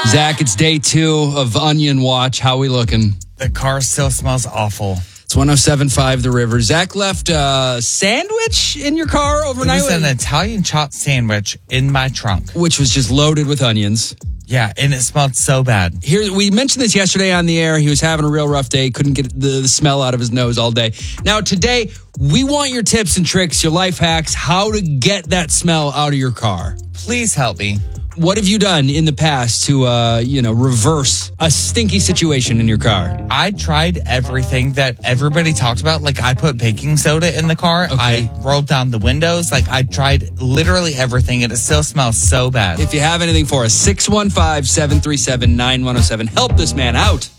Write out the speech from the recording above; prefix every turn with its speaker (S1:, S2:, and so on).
S1: Zach, it's day 2 of Onion Watch. How we looking?
S2: The car still smells awful.
S1: It's 107.5 The River. Zach left a sandwich in your car overnight.
S2: It was an Italian chopped sandwich in my trunk.
S1: Which was just loaded with onions.
S2: Yeah, and it smelled so bad.
S1: Here, we mentioned this yesterday on the air. He was having a real rough day. Couldn't get the smell out of his nose all day. Now, today, we want your tips and tricks, your life hacks, how to get that smell out of your car.
S2: Please help me.
S1: What have you done in the past to, reverse a stinky situation in your car?
S2: I tried everything that everybody talked about. Like, I put baking soda in the car.
S1: Okay.
S2: I rolled down the windows. Like, I tried literally everything, and it still smells so bad.
S1: If you have anything for us, 615-737-9107. Help this man out.